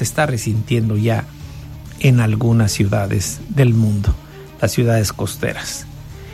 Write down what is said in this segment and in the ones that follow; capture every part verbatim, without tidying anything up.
se está resintiendo ya en algunas ciudades del mundo, las ciudades costeras.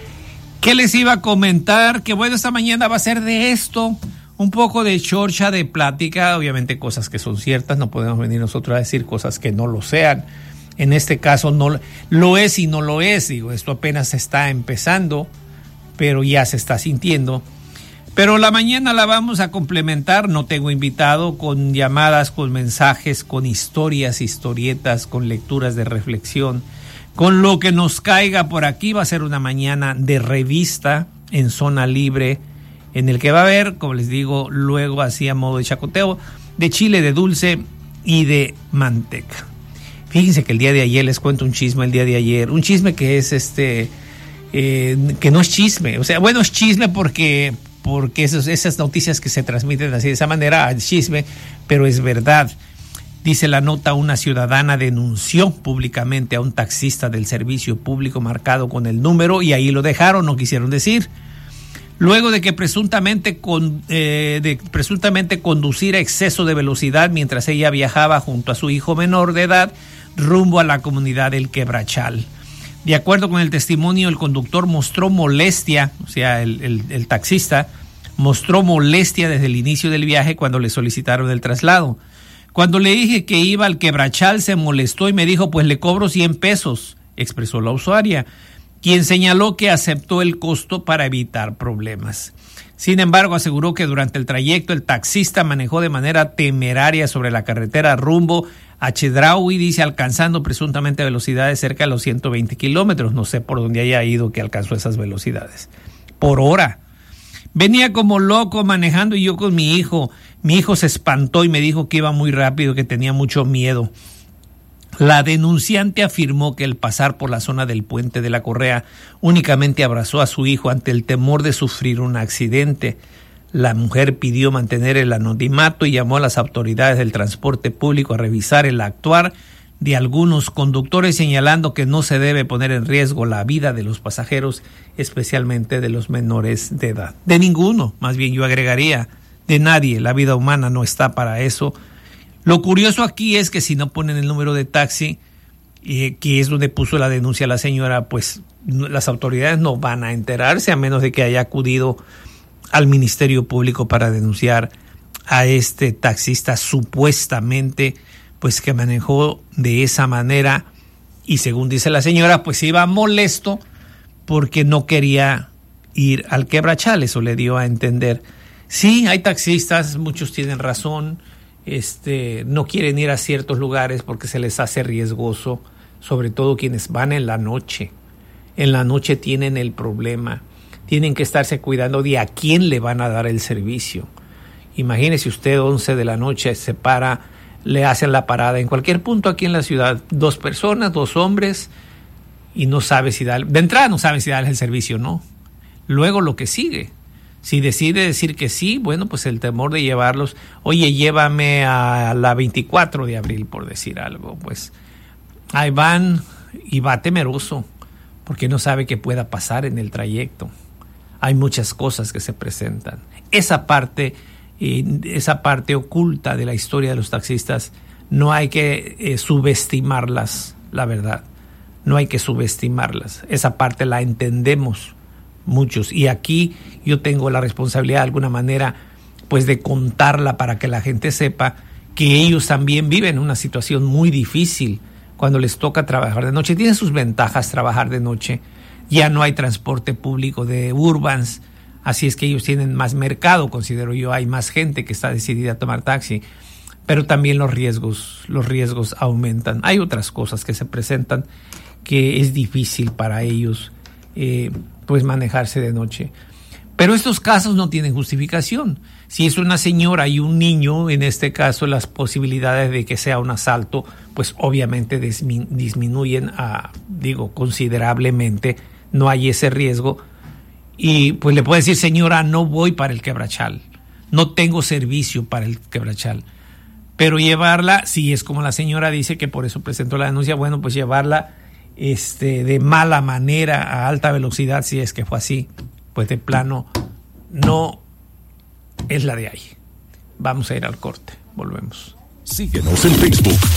¿Qué les iba a comentar? Que bueno, esta mañana va a ser de esto, un poco de chorcha, de plática, obviamente cosas que son ciertas, no podemos venir nosotros a decir cosas que no lo sean. En este caso no lo es y no lo es, digo, esto apenas está empezando, pero ya se está sintiendo. Pero la mañana la vamos a complementar, no tengo invitado, con llamadas, con mensajes, con historias, historietas, con lecturas de reflexión, con lo que nos caiga por aquí. Va a ser una mañana de revista en Zona Libre, en el que va a haber, como les digo, luego así a modo de chacoteo, de chile, de dulce y de manteca. Fíjense que el día de ayer, les cuento un chisme el día de ayer, un chisme que es este, eh, que no es chisme, o sea, bueno, es chisme porque, porque esos, esas noticias que se transmiten así de esa manera, es chisme, pero es verdad. Dice la nota, una ciudadana denunció públicamente a un taxista del servicio público marcado con el número, y ahí lo dejaron, no quisieron decir. Luego de que presuntamente, con, eh, de presuntamente conducir a exceso de velocidad mientras ella viajaba junto a su hijo menor de edad rumbo a la comunidad del Quebrachal. De acuerdo con el testimonio, el conductor mostró molestia, o sea, el, el, el taxista mostró molestia desde el inicio del viaje cuando le solicitaron el traslado. Cuando le dije que iba al Quebrachal, se molestó y me dijo, pues le cobro cien pesos, expresó la usuaria, quien señaló que aceptó el costo para evitar problemas. Sin embargo, aseguró que durante el trayecto el taxista manejó de manera temeraria sobre la carretera rumbo a Chedraui, dice, alcanzando presuntamente velocidades cerca de los ciento veinte kilómetros. No sé por dónde haya ido que alcanzó esas velocidades. Por hora. Venía como loco manejando y yo con mi hijo. Mi hijo se espantó y me dijo que iba muy rápido, que tenía mucho miedo. La denunciante afirmó que al pasar por la zona del Puente de la Correa únicamente abrazó a su hijo ante el temor de sufrir un accidente. La mujer pidió mantener el anonimato y llamó a las autoridades del transporte público a revisar el actuar de algunos conductores, señalando que no se debe poner en riesgo la vida de los pasajeros, especialmente de los menores de edad. De ninguno, más bien yo agregaría, de nadie. La vida humana no está para eso. Lo curioso aquí es que si no ponen el número de taxi, eh, que es donde puso la denuncia la señora, pues las autoridades no van a enterarse a menos de que haya acudido al Ministerio Público para denunciar a este taxista supuestamente, pues que manejó de esa manera y según dice la señora, pues iba molesto porque no quería ir al Quebrachal, eso le dio a entender. Sí, hay taxistas, muchos tienen razón. Este, no quieren ir a ciertos lugares porque se les hace riesgoso, sobre todo quienes van en la noche. En la noche tienen el problema, tienen que estarse cuidando de a quién le van a dar el servicio. Imagínese usted, once de la noche se para, le hacen la parada en cualquier punto aquí en la ciudad, dos personas, dos hombres, y no sabe si dar, de entrada no sabe si darles el servicio o no. Luego lo que sigue. Si decide decir que sí, bueno, pues el temor de llevarlos, oye, llévame a la veinticuatro de abril, por decir algo, pues ahí van y va temeroso, porque no sabe qué pueda pasar en el trayecto. Hay muchas cosas que se presentan. Esa parte, eh, esa parte oculta de la historia de los taxistas, no hay que eh, subestimarlas, la verdad. No hay que subestimarlas. Esa parte la entendemos muchos, y aquí yo tengo la responsabilidad de alguna manera pues de contarla para que la gente sepa que ellos también viven una situación muy difícil cuando les toca trabajar de noche. Tiene sus ventajas trabajar de noche, ya no hay transporte público de Urbans, así es que ellos tienen más mercado, considero yo, hay más gente que está decidida a tomar taxi, pero también los riesgos, los riesgos aumentan. Hay otras cosas que se presentan que es difícil para ellos eh, pues manejarse de noche. Pero estos casos no tienen justificación. Si es una señora y un niño, en este caso las posibilidades de que sea un asalto, pues obviamente dismin- disminuyen a, digo, considerablemente. No hay ese riesgo. Y pues le puede decir, señora, no voy para el Quebrachal. No tengo servicio para el Quebrachal. Pero llevarla, si es como la señora dice que por eso presentó la denuncia, bueno, pues llevarla este, de mala manera a alta velocidad, si es que fue así, pues de plano no es la de ahí. Vamos a ir al corte, volvemos. Síguenos en Facebook.